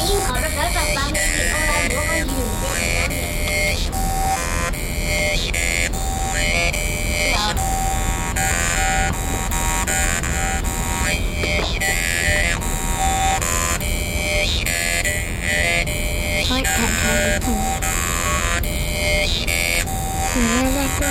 好的，小伙伴们，我来模仿你。 はい、はい、はい。